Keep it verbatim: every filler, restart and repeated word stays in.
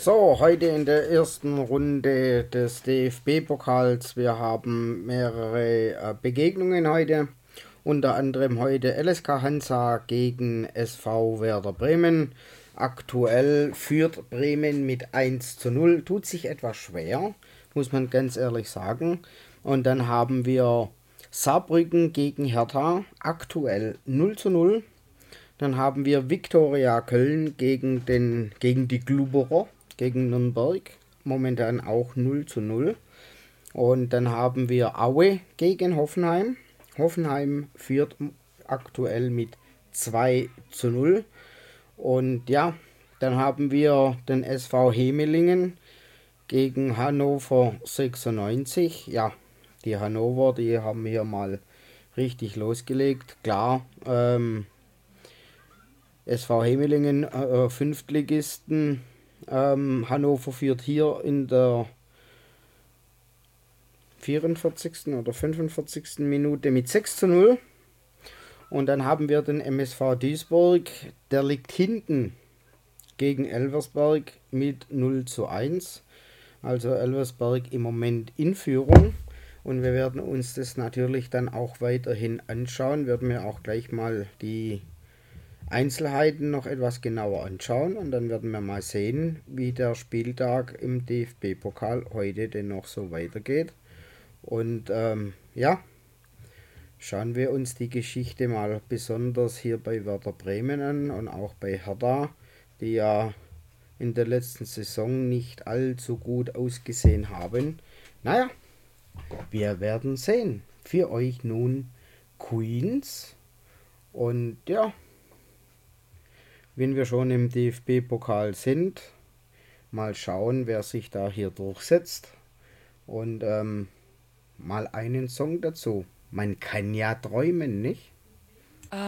So, heute in der ersten Runde des D F B-Pokals. Wir haben mehrere äh, Begegnungen heute. Unter anderem heute L S K Hansa gegen S V Werder Bremen. Aktuell führt Bremen mit eins zu null. Tut sich etwas schwer, muss man ganz ehrlich sagen. Und dann haben wir Saarbrücken gegen Hertha. Aktuell null zu null. Dann haben wir Viktoria Köln gegen, den, gegen die Glubberer, gegen Nürnberg. Momentan auch null zu null. Und dann haben wir Aue gegen Hoffenheim. Hoffenheim führt aktuell mit zwei zu null. Und ja, dann haben wir den S V Hemelingen gegen Hannover sechsundneunzig. Ja, die Hannover, die haben hier mal richtig losgelegt. Klar, ähm, S V Hemelingen, äh, Fünftligisten. Ähm, Hannover führt hier in der vierundvierzigsten oder fünfundvierzigsten Minute mit sechs zu null. Und dann haben wir den M S V Duisburg, der liegt hinten gegen Elversberg mit null zu eins. Also Elversberg im Moment in Führung. Und wir werden uns das natürlich dann auch weiterhin anschauen. Werden wir auch gleich mal die Einzelheiten noch etwas genauer anschauen. Und dann werden wir mal sehen, wie der Spieltag im D F B-Pokal heute denn noch so weitergeht. Und ähm, ja, schauen wir uns die Geschichte mal besonders hier bei Werder Bremen an und auch bei Hertha, die ja in der letzten Saison nicht allzu gut ausgesehen haben. Naja, wir werden sehen. Für euch nun Queens. Und ja, wenn wir schon im D F B-Pokal sind, mal schauen, wer sich da hier durchsetzt. Und ähm, mal einen Song dazu. Man kann ja träumen, nicht?